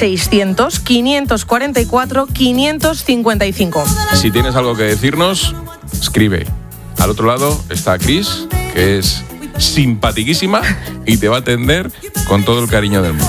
600 544 555. Si tienes algo que decirnos, escribe. Al otro lado está Cris, que es simpatiquísima y te va a atender con todo el cariño del mundo.